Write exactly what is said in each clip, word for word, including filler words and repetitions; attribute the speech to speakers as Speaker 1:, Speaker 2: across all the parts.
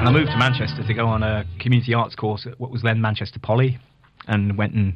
Speaker 1: And I moved to Manchester to go on a community arts course at what was then Manchester Poly, and went and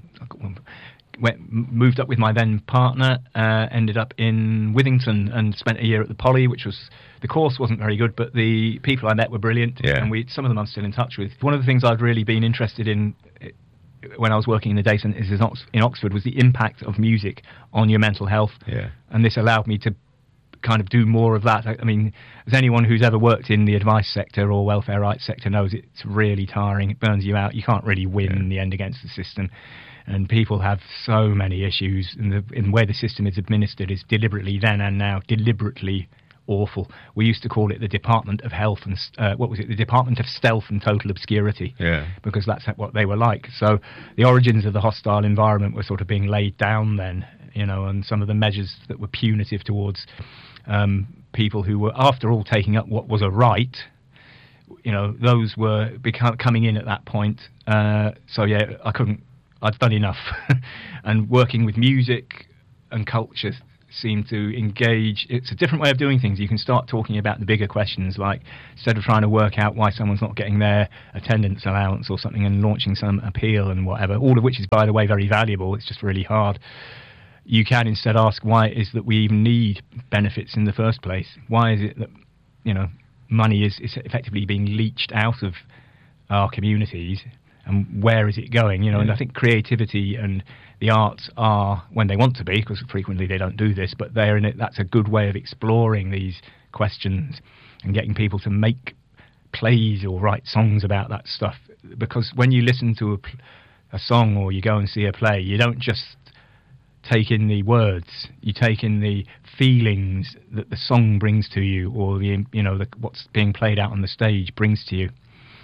Speaker 1: went, moved up with my then partner, uh, ended up in Withington and spent a year at the Poly, which was, the course wasn't very good, but the people I met were brilliant,
Speaker 2: yeah.
Speaker 1: and we some of them I'm still in touch with. One of the things I'd really been interested in when I was working in the day centres in Oxford was the impact of music on your mental health,
Speaker 2: yeah.
Speaker 1: and this allowed me to kind of do more of that. I mean, as anyone who's ever worked in the advice sector or welfare rights sector knows, it's really tiring. It burns you out. You can't really win yeah. in the end against the system. And people have so many issues, and the, and the way the system is administered is deliberately then and now deliberately awful. We used to call it the Department of Health and uh, what was it? The Department of Stealth and Total Obscurity.
Speaker 2: Yeah.
Speaker 1: Because that's what they were like. So the origins of the hostile environment were sort of being laid down then, you know, and some of the measures that were punitive towards um, people who were, after all, taking up what was a right. You know, those were become, coming in at that point. Uh, so yeah, I couldn't. I'd done enough, and working with music and culture seemed to engage. It's a different way of doing things. You can start talking about the bigger questions, like instead of trying to work out why someone's not getting their attendance allowance or something and launching some appeal and whatever, all of which is, by the way, very valuable. It's just really hard. You can instead ask why it is that we even need benefits in the first place. Why is it that, you know, money is, is effectively being leached out of our communities, and where is it going? You know, yeah. And I think creativity and the arts are, when they want to be, because frequently they don't do this, but they're in it. That's a good way of exploring these questions and getting people to make plays or write songs about that stuff. Because when you listen to a, a song or you go and see a play, you don't just take in the words, you take in the feelings that the song brings to you, or the, you know, the, what's being played out on the stage brings to you.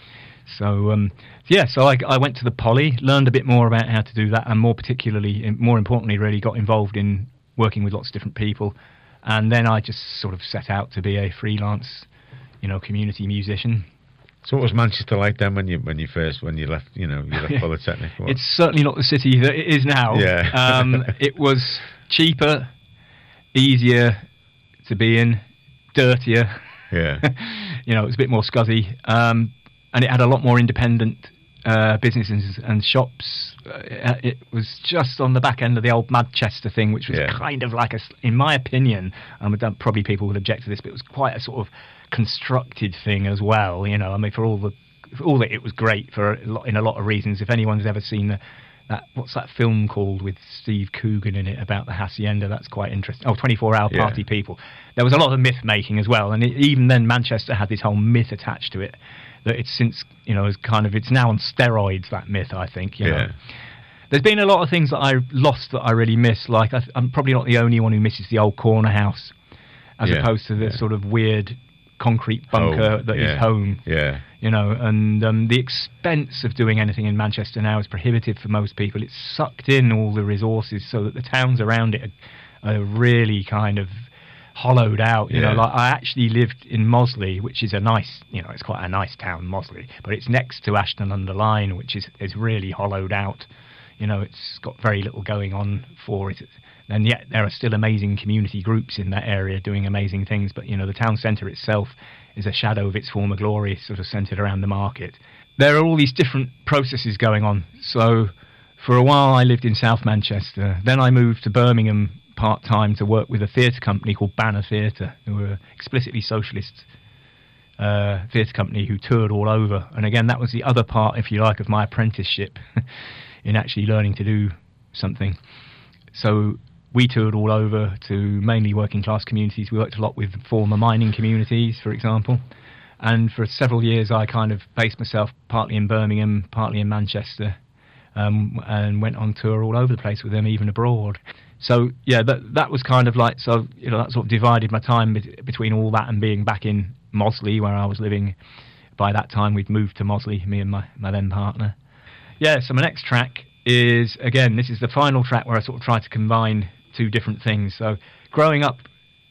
Speaker 1: So um, yeah, so I, I went to the Poly, learned a bit more about how to do that, and more particularly, more importantly, really got involved in working with lots of different people. And then I just sort of set out to be a freelance, you know, community musician.
Speaker 2: So what was Manchester like then when you when you first when you left you know you left Polytechnic? What?
Speaker 1: It's certainly not the city that it is now.
Speaker 2: Yeah.
Speaker 1: um, it was cheaper, easier to be in, dirtier.
Speaker 2: Yeah.
Speaker 1: You know, it was a bit more scuzzy, um, and it had a lot more independent uh, businesses and shops. Uh, it was just on the back end of the old Manchester thing, which was
Speaker 2: yeah. kind
Speaker 1: of like a, in my opinion, um, probably people would object to this, but it was quite a sort of constructed thing as well, you know. I mean, for all the, for all that it was great for a lot, in a lot of reasons. If anyone's ever seen the, that, what's that film called with Steve Coogan in it about the hacienda? That's quite interesting. Oh, twenty-four hour
Speaker 2: yeah.
Speaker 1: Party People. There was a lot of myth making as well, and it, even then, Manchester had this whole myth attached to it that it's since, you know, is kind of, it's now on steroids, that myth. I think, you
Speaker 2: yeah.
Speaker 1: know. There's been a lot of things that I lost that I really miss. Like I, I'm probably not the only one who misses the old corner house, as
Speaker 2: yeah.
Speaker 1: opposed to the
Speaker 2: yeah.
Speaker 1: sort of weird concrete bunker
Speaker 2: home.
Speaker 1: that
Speaker 2: yeah.
Speaker 1: is home.
Speaker 2: Yeah.
Speaker 1: You know, and um, the expense of doing anything in Manchester now is prohibitive for most people. It's sucked in all the resources so that the towns around it are, are really kind of hollowed out. You
Speaker 2: yeah.
Speaker 1: know, like I actually lived in Mosley, which is a nice, you know, it's quite a nice town, Mosley, but it's next to Ashton-under-Lyne, which is, is really hollowed out. You know, it's got very little going on for it. And yet there are still amazing community groups in that area doing amazing things. But, you know, the town centre itself is a shadow of its former glory, sort of centred around the market. There are all these different processes going on. So for a while I lived in South Manchester. Then I moved to Birmingham part-time to work with a theatre company called Banner Theatre, who were explicitly socialist uh, theatre company who toured all over. And again, that was the other part, if you like, of my apprenticeship in actually learning to do something. So we toured all over to mainly working class communities. We worked a lot with former mining communities, for example. And for several years I kind of based myself partly in Birmingham, partly in Manchester, um, and went on tour all over the place with them, even abroad. So yeah, that that was kind of like, so, you know, that sort of divided my time be- between all that and being back in Mosley, where I was living. By that time we'd moved to Mosley, me and my, my then partner. Yeah, so my next track is, again, this is the final track where I sort of try to combine two different things. So growing up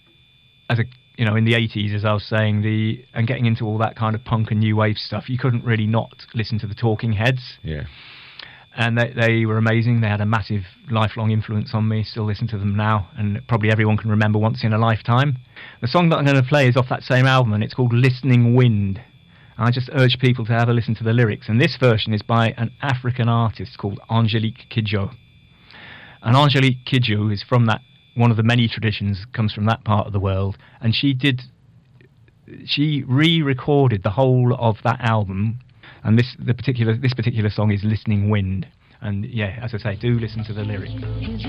Speaker 1: as a, you know, in the eighties, as I was saying, the and getting into all that kind of punk and new wave stuff, you couldn't really not listen to the Talking Heads.
Speaker 2: Yeah.
Speaker 1: And they they were amazing. They had a massive lifelong influence on me. Still listen to them now, and probably everyone can remember Once in a Lifetime. The song that I'm going to play is off that same album, and it's called Listening Wind. I just urge people to have a listen to the lyrics. And this version is by an African artist called Angelique Kidjo. And Angelique Kidjo is from that, one of the many traditions, comes from that part of the world. And she did, she re-recorded the whole of that album. And this, the particular, this particular song is Listening Wind. And yeah, as I say, do listen to the lyrics.